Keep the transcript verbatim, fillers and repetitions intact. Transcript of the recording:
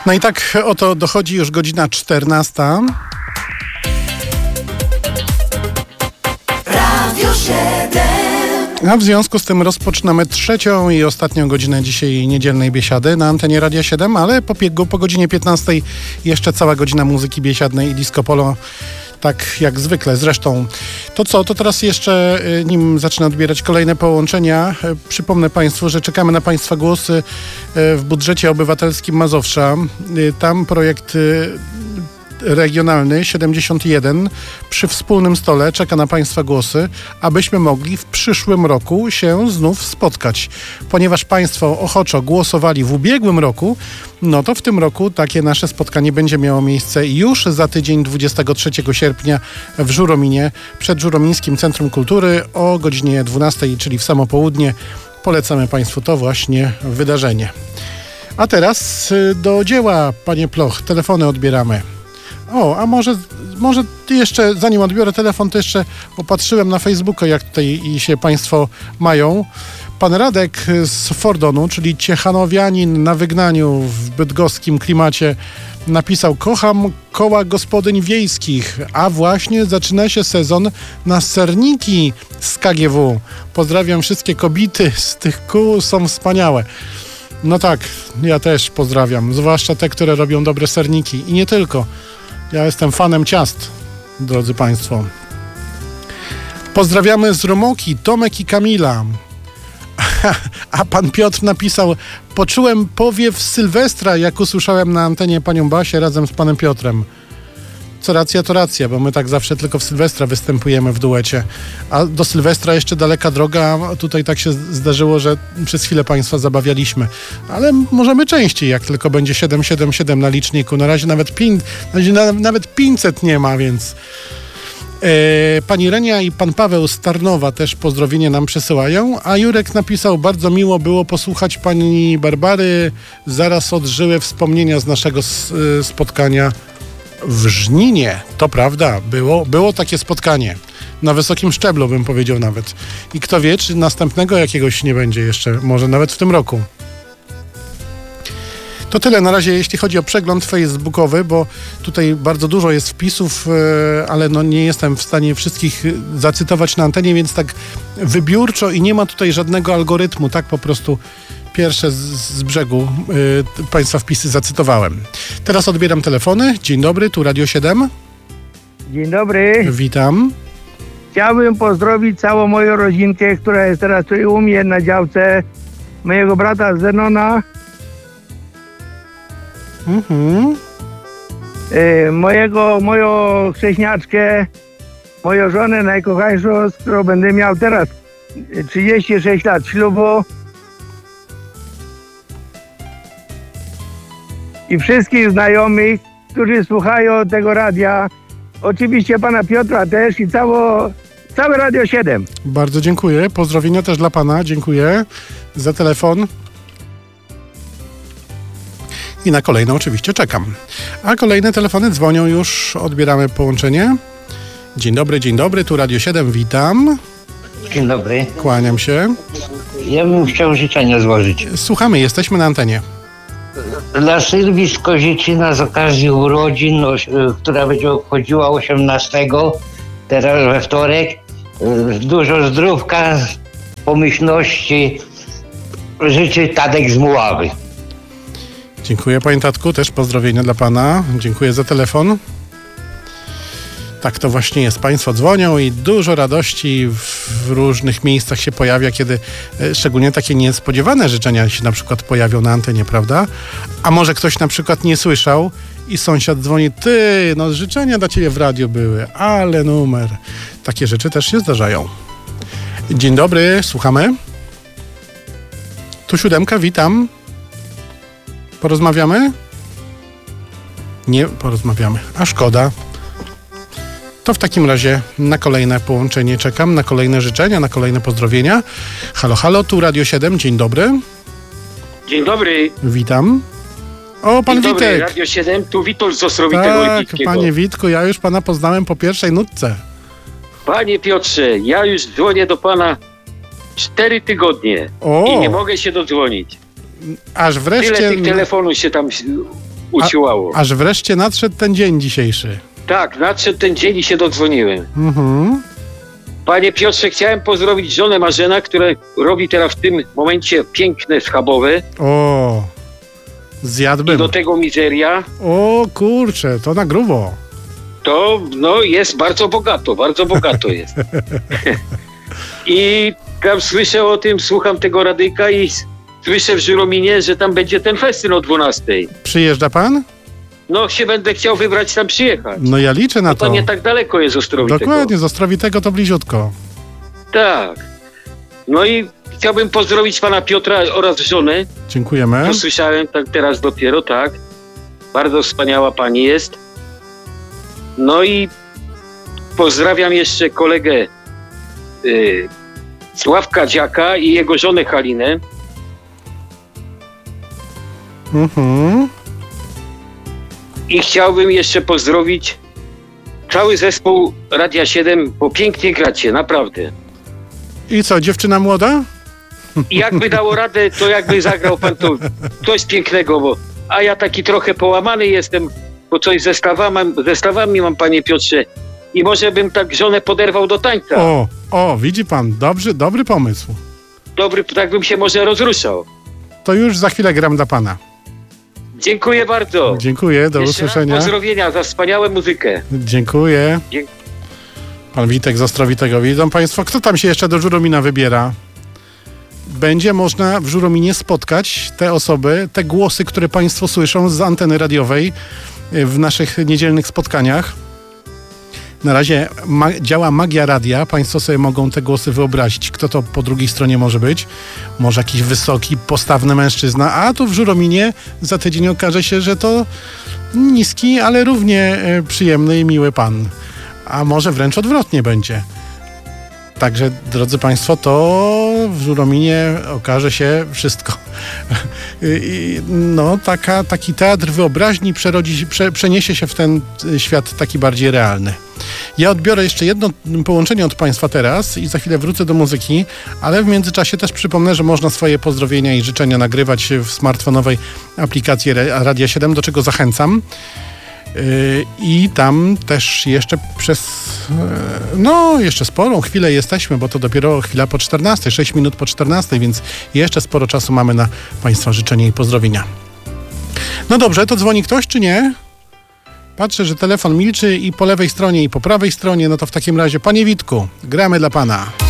No i tak oto dochodzi już godzina czternasta. Radio siedem. A w związku z tym rozpoczynamy trzecią i ostatnią godzinę dzisiaj niedzielnej biesiady na antenie Radia siedem, ale po, po godzinie piętnastej jeszcze cała godzina muzyki biesiadnej i disco polo, tak jak zwykle. Zresztą to co, to teraz jeszcze, nim zacznę odbierać kolejne połączenia, przypomnę Państwu, że czekamy na Państwa głosy w budżecie obywatelskim Mazowsza. Tam projekt regionalny siedemdziesiąt jeden przy wspólnym stole czeka na Państwa głosy, abyśmy mogli w przyszłym roku się znów spotkać. Ponieważ Państwo ochoczo głosowali w ubiegłym roku, no to w tym roku takie nasze spotkanie będzie miało miejsce już za tydzień, dwudziestego trzeciego sierpnia w Żurominie, przed Żuromińskim Centrum Kultury o godzinie dwunastej, czyli w samo południe. Polecamy Państwu to właśnie wydarzenie. A teraz do dzieła, Panie Ploch, telefony odbieramy. O, a może, może jeszcze, zanim odbiorę telefon, to jeszcze opatrzyłem na Facebooka, jak tutaj się Państwo mają. Pan Radek z Fordonu, czyli ciechanowianin na wygnaniu w bydgoskim klimacie, napisał: kocham koła gospodyń wiejskich, a właśnie zaczyna się sezon na serniki z K G W. Pozdrawiam wszystkie kobiety z tych kół, są wspaniałe. No tak, ja też pozdrawiam, zwłaszcza te, które robią dobre serniki i nie tylko. Ja jestem fanem ciast, drodzy Państwo. Pozdrawiamy z Romoki, Tomek i Kamila. A pan Piotr napisał: poczułem powiew Sylwestra, jak usłyszałem na antenie panią Basię razem z panem Piotrem. Co racja, to racja, bo my tak zawsze tylko w Sylwestra występujemy w duecie. A do Sylwestra jeszcze daleka droga, a tutaj tak się zdarzyło, że przez chwilę Państwa zabawialiśmy. Ale możemy częściej, jak tylko będzie siedem siedem siedem na liczniku. Na razie nawet, pin, na razie nawet pięćset nie ma, więc... E, pani Renia i pan Paweł z Tarnowa też pozdrowienie nam przesyłają, a Jurek napisał: bardzo miło było posłuchać pani Barbary, zaraz odżyły wspomnienia z naszego s, spotkania w Żninie. To prawda, było, było takie spotkanie. Na wysokim szczeblu, bym powiedział nawet. I kto wie, czy następnego jakiegoś nie będzie jeszcze, może nawet w tym roku. To tyle na razie, jeśli chodzi o przegląd facebookowy, bo tutaj bardzo dużo jest wpisów, ale no nie jestem w stanie wszystkich zacytować na antenie, więc tak wybiórczo i nie ma tutaj żadnego algorytmu, tak po prostu pierwsze z, z brzegu y, Państwa wpisy zacytowałem. Teraz odbieram telefony. Dzień dobry, tu Radio siedem. Dzień dobry. Witam. Chciałbym pozdrowić całą moją rodzinkę, która jest teraz tutaj u mnie na działce, mojego brata Zenona, Mhm. y, mojego, moją chrześniaczkę, moją żonę najkochańszą, z którą będę miał teraz trzydzieści sześć lat ślubu. I wszystkich znajomych, którzy słuchają tego radia. Oczywiście pana Piotra też i cało, całe Radio siedem. Bardzo dziękuję. Pozdrowienia też dla pana. Dziękuję za telefon. I na kolejne oczywiście czekam. A kolejne telefony dzwonią już. Odbieramy połączenie. Dzień dobry, dzień dobry. Tu Radio siedem. Witam. Dzień dobry. Kłaniam się. Ja bym chciał życzenia złożyć. Słuchamy, jesteśmy na antenie. Dla Sylwii z Koziecina z okazji urodzin, no, która będzie obchodziła osiemnastego, teraz we wtorek, dużo zdrówka, pomyślności, życzy Tadek z Muławy. Dziękuję, panie Tatku, też pozdrowienia dla pana. Dziękuję za telefon. Tak to właśnie jest. Państwo dzwonią i dużo radości w różnych miejscach się pojawia, kiedy szczególnie takie niespodziewane życzenia się na przykład pojawią na antenie, prawda? A może ktoś na przykład nie słyszał i sąsiad dzwoni: ty, no życzenia dla ciebie w radiu były, ale numer. Takie rzeczy też się zdarzają. Dzień dobry, słuchamy. Tu siódemka, witam. Porozmawiamy? Nie porozmawiamy, a szkoda. To w takim razie na kolejne połączenie czekam, na kolejne życzenia, na kolejne pozdrowienia. Halo, halo, tu Radio siedem, dzień dobry. Dzień dobry. Witam. O, pan Dzień Witek. dobry, Radio siedem, tu Witold z Ostrowitego Tak, Lipickiego. panie Witku, ja już pana poznałem po pierwszej nutce. Panie Piotrze, ja już dzwonię do pana cztery tygodnie O. i nie mogę się dodzwonić. Aż wreszcie... Tyle tych telefonów się tam uciłało. A, aż wreszcie nadszedł ten dzień dzisiejszy. Tak, nadszedł ten dzień i się dodzwoniłem. Mhm. Panie Piotrze, chciałem pozdrowić żonę Marzena, która robi teraz w tym momencie piękne schabowe. O, zjadłbym. I do tego mizeria. O kurczę, to na grubo. To no jest bardzo bogato, bardzo bogato jest. I tam słyszę o tym, słucham tego radyka i słyszę w Żurominie, że tam będzie ten festyn o dwunastej. Przyjeżdża pan? No się będę chciał wybrać tam przyjechać. No ja liczę na No to to. nie tak daleko jest Ostrowitego. Dokładnie, z Ostrowitego to bliziutko. Tak. No i chciałbym pozdrowić pana Piotra oraz żonę. Dziękujemy. To słyszałem tak teraz dopiero, tak. Bardzo wspaniała pani jest. No i pozdrawiam jeszcze kolegę y, Sławka Dziaka i jego żonę Halinę. Mhm. I chciałbym jeszcze pozdrowić cały zespół Radia siedem, bo pięknie gracie, naprawdę. I co, dziewczyna młoda? I jakby dało radę, to jakby zagrał pan to coś pięknego, bo a ja taki trochę połamany jestem, bo coś ze stawami, ze stawami mam, panie Piotrze, i może bym tak żonę poderwał do tańca. O, o, widzi pan, dobry, dobry pomysł. Dobry, tak bym się może rozruszał. To już za chwilę gram dla pana. Dziękuję bardzo. Dziękuję, do Jeszcze usłyszenia. raz pozdrowienia za wspaniałą muzykę. Dziękuję. Dzie- Pan Witek z Ostrowitego. Widzą państwo, kto tam się jeszcze do Żuromina wybiera? Będzie można w Żurominie spotkać te osoby, te głosy, które państwo słyszą z anteny radiowej w naszych niedzielnych spotkaniach. Na razie ma- działa magia radia. Państwo sobie mogą te głosy wyobrazić. Kto to po drugiej stronie może być? Może jakiś wysoki, postawny mężczyzna. A tu w Żurominie za tydzień okaże się, że to niski, ale równie e, przyjemny i miły pan. A może wręcz odwrotnie będzie. Także, drodzy państwo, to w Żurominie okaże się wszystko. I, no, taka, taki teatr wyobraźni przerodzi, prze, przeniesie się w ten świat taki bardziej realny. Ja odbiorę jeszcze jedno połączenie od państwa teraz i za chwilę wrócę do muzyki, ale w międzyczasie też przypomnę, że można swoje pozdrowienia i życzenia nagrywać w smartfonowej aplikacji Radia siedem, do czego zachęcam. I tam też jeszcze przez no jeszcze sporą chwilę jesteśmy, bo to dopiero chwila po czternastej, sześć minut po czternastej, więc jeszcze sporo czasu mamy na państwa życzenia i pozdrowienia. No dobrze, to dzwoni ktoś czy nie? Patrzę, że telefon milczy i po lewej stronie i po prawej stronie, no to w takim razie, panie Witku, gramy dla pana.